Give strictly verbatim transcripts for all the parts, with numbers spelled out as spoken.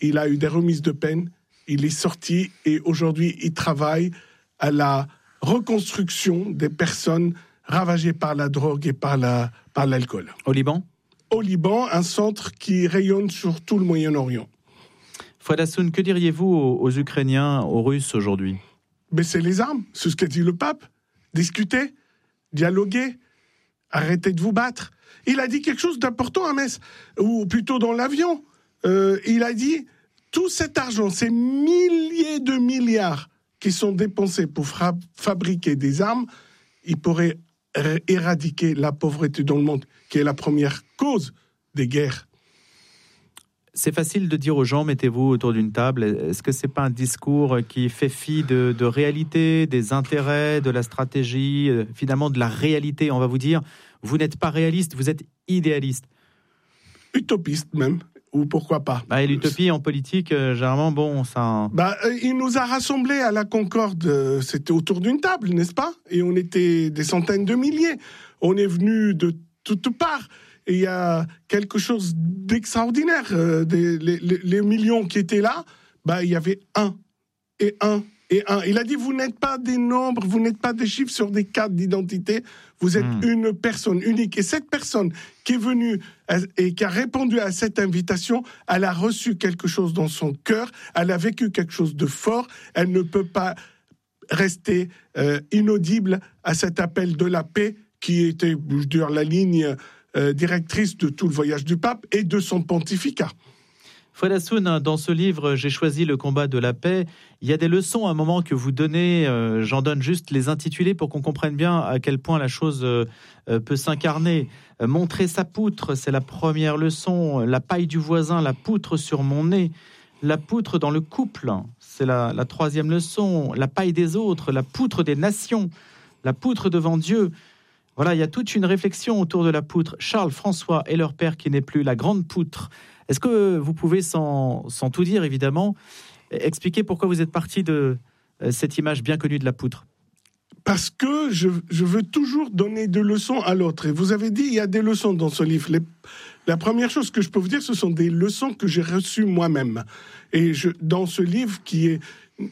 il a eu des remises de peine, il est sorti et aujourd'hui il travaille à la reconstruction des personnes ravagées par la drogue et par, la, par l'alcool. Au Liban ? Au Liban, un centre qui rayonne sur tout le Moyen-Orient. Fouad Hassoun, que diriez-vous aux, aux Ukrainiens, aux Russes aujourd'hui ? Baissez les armes, c'est ce qu'a dit le pape. Discutez, dialoguez, arrêtez de vous battre. Il a dit quelque chose d'important à Metz, ou plutôt dans l'avion. Euh, il a dit, tout cet argent, ces milliers de milliards qui sont dépensés pour fra- fabriquer des armes, il pourrait r- éradiquer la pauvreté dans le monde, qui est la première cause des guerres. C'est facile de dire aux gens, mettez-vous autour d'une table. Est-ce que c'est pas un discours qui fait fi de, de réalité, des intérêts, de la stratégie, euh, finalement de la réalité ? On va vous dire, vous n'êtes pas réaliste, vous êtes idéaliste. Utopiste même, ou pourquoi pas. Bah, et l'utopie en politique, euh, généralement, bon, ça... Bah, euh, il nous a rassemblés à la Concorde, euh, c'était autour d'une table, n'est-ce pas ? Et on était des centaines de milliers. On est venus de toutes parts. Et il y a quelque chose d'extraordinaire. Euh, des, les, les, les millions qui étaient là, bah, il y avait un, et un, et un. Il a dit, vous n'êtes pas des nombres, vous n'êtes pas des chiffres sur des cartes d'identité, vous êtes mmh. une personne unique. Et cette personne qui est venue et qui a répondu à cette invitation, elle a reçu quelque chose dans son cœur, elle a vécu quelque chose de fort, elle ne peut pas rester euh, inaudible à cet appel de la paix qui était, je veux dire, la ligne... Euh, directrice de tout le voyage du pape et de son pontificat. Fouad Hassoun, dans ce livre, j'ai choisi le combat de la paix. Il y a des leçons à un moment que vous donnez, euh, j'en donne juste les intitulés pour qu'on comprenne bien à quel point la chose euh, peut s'incarner. Euh, montrer sa poutre, c'est la première leçon. La paille du voisin, la poutre sur mon nez. La poutre dans le couple, c'est la, la troisième leçon. La paille des autres, la poutre des nations, la poutre devant Dieu. Voilà, il y a toute une réflexion autour de la poutre. Charles, François et leur père qui n'est plus, la grande poutre. Est-ce que vous pouvez, sans, sans tout dire évidemment, expliquer pourquoi vous êtes parti de cette image bien connue de la poutre ? Parce que je, je veux toujours donner des leçons à l'autre. Et vous avez dit, il y a des leçons dans ce livre. Les, la première chose que je peux vous dire, ce sont des leçons que j'ai reçues moi-même. Et je, dans ce livre qui est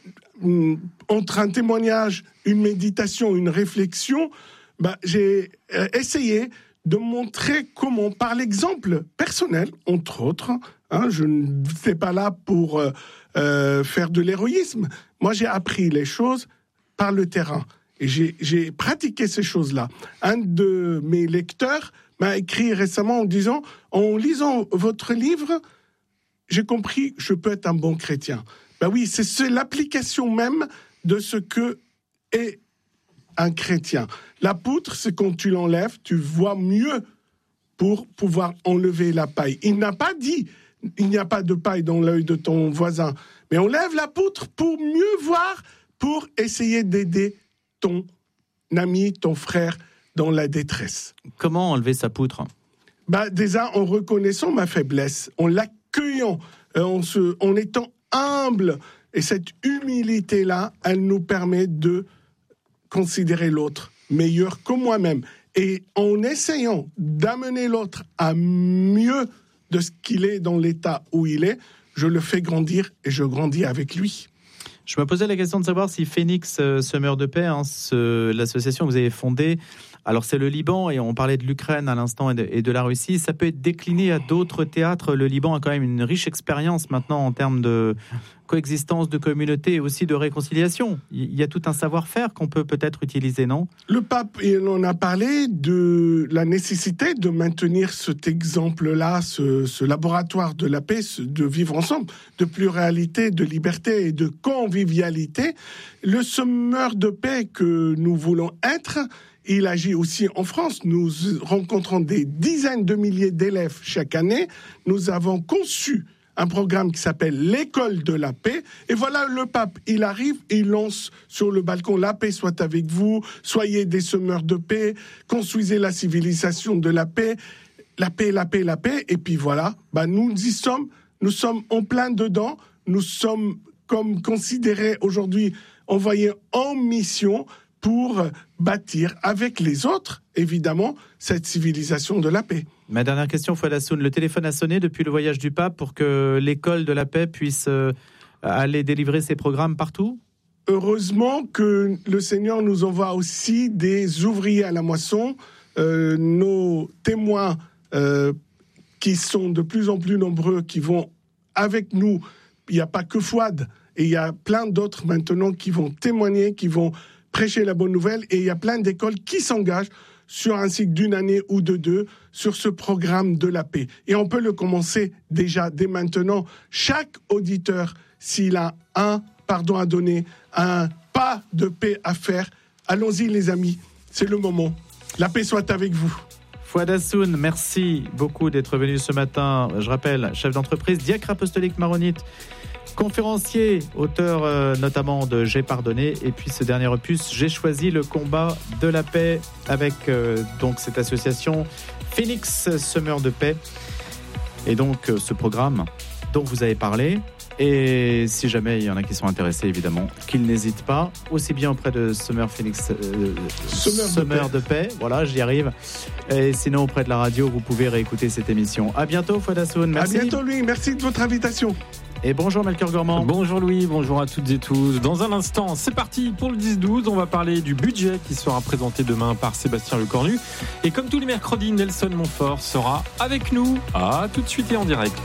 entre un témoignage, une méditation, une réflexion... Bah, j'ai euh, essayé de montrer comment, par l'exemple personnel, entre autres, hein, je ne suis pas là pour euh, euh, faire de l'héroïsme. Moi, j'ai appris les choses par le terrain et j'ai, j'ai pratiqué ces choses-là. Un de mes lecteurs m'a écrit récemment en disant, en lisant votre livre, j'ai compris que je peux être un bon chrétien. Ben oui, c'est, c'est l'application même de ce que est un chrétien. La poutre, c'est quand tu l'enlèves, tu vois mieux pour pouvoir enlever la paille. Il n'a pas dit, il n'y a pas de paille dans l'œil de ton voisin, mais enlève la poutre pour mieux voir, pour essayer d'aider ton ami, ton frère dans la détresse. Comment enlever sa poutre ? Bah, déjà, en reconnaissant ma faiblesse, en l'accueillant, en, se, en étant humble. Et cette humilité-là, elle nous permet de considérer l'autre meilleur que moi-même. Et en essayant d'amener l'autre à mieux de ce qu'il est dans l'état où il est, je le fais grandir et je grandis avec lui. Je me posais la question de savoir si Phoenix euh, Semeurs de Paix, hein, ce, l'association que vous avez fondée, alors c'est le Liban et on parlait de l'Ukraine à l'instant et de, et de la Russie, ça peut être décliné à d'autres théâtres. Le Liban a quand même une riche expérience maintenant en termes de coexistence, de communauté et aussi de réconciliation. Il y a tout un savoir-faire qu'on peut peut-être utiliser, non ? Le pape, il en a parlé de la nécessité de maintenir cet exemple-là, ce, ce laboratoire de la paix, de vivre ensemble, de pluralité, de liberté et de convivialité. Le semeur de paix que nous voulons être, il agit aussi en France. Nous rencontrons des dizaines de milliers d'élèves chaque année. Nous avons conçu un programme qui s'appelle l'École de la paix. Et voilà, le pape, il arrive, il lance sur le balcon « La paix soit avec vous, soyez des semeurs de paix, construisez la civilisation de la paix, la paix, la paix, la paix ». Et puis voilà, bah nous y sommes, nous sommes en plein dedans, nous sommes comme considérés aujourd'hui, envoyés en mission pour bâtir avec les autres, évidemment, cette civilisation de la paix. Ma dernière question, Fouad Hassoun. Le téléphone a sonné depuis le voyage du pape pour que l'école de la paix puisse euh, aller délivrer ses programmes partout ? Heureusement que le Seigneur nous envoie aussi des ouvriers à la moisson, euh, nos témoins euh, qui sont de plus en plus nombreux, qui vont avec nous. Il n'y a pas que Fouad, et il y a plein d'autres maintenant qui vont témoigner, qui vont prêcher la bonne nouvelle, et il y a plein d'écoles qui s'engagent sur un cycle d'une année ou de deux, sur ce programme de la paix. Et on peut le commencer déjà, dès maintenant. Chaque auditeur, s'il a un pardon à donner, un pas de paix à faire, allons-y les amis, c'est le moment. La paix soit avec vous. Fouad Hassoun, merci beaucoup d'être venu ce matin. Je rappelle, chef d'entreprise, diacre apostolique maronite, conférencier, auteur euh, notamment de J'ai pardonné, et puis ce dernier opus, J'ai choisi le combat de la paix, avec euh, donc cette association Phoenix Semeur de paix, et donc euh, ce programme dont vous avez parlé. Et si jamais il y en a qui sont intéressés, évidemment, qu'ils n'hésitent pas, aussi bien auprès de Summer Phoenix euh, Summer, Summer de, paix. de paix, voilà, j'y arrive. Et sinon, auprès de la radio, vous pouvez réécouter cette émission. À bientôt, Fouad Hassoun. Merci. À bientôt, Louis. Merci de votre invitation. Et bonjour, Melchior Gormand. Bonjour, Louis. Bonjour à toutes et tous. Dans un instant, c'est parti pour le dix douze. On va parler du budget qui sera présenté demain par Sébastien Lecornu. Et comme tous les mercredis, Nelson Montfort sera avec nous. À tout de suite et en direct.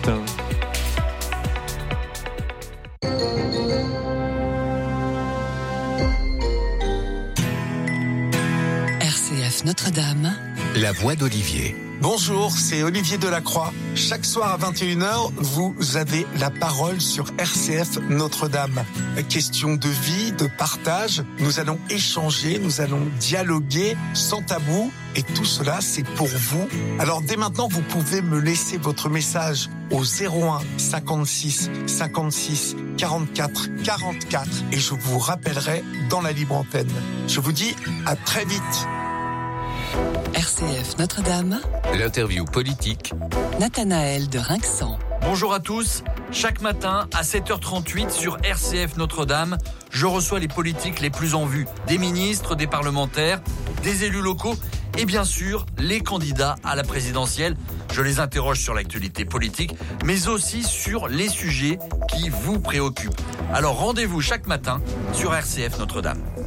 R C F Notre-Dame. La voix d'Olivier. Bonjour, c'est Olivier Delacroix. Chaque soir à vingt et une heures, vous avez la parole sur R C F Notre-Dame. Question de vie, de partage. Nous allons échanger, nous allons dialoguer sans tabou. Et tout cela, c'est pour vous. Alors dès maintenant, vous pouvez me laisser votre message au zéro un cinquante-six cinquante-six quarante-quatre quarante-quatre et je vous rappellerai dans la libre antenne. Je vous dis à très vite. R C F Notre-Dame. L'interview politique. Nathanaël de Rinxan. Bonjour à tous. Chaque matin à sept heures trente-huit sur R C F Notre-Dame, je reçois les politiques les plus en vue. Des ministres, des parlementaires, des élus locaux et bien sûr les candidats à la présidentielle. Je les interroge sur l'actualité politique, mais aussi sur les sujets qui vous préoccupent. Alors rendez-vous chaque matin sur R C F Notre-Dame.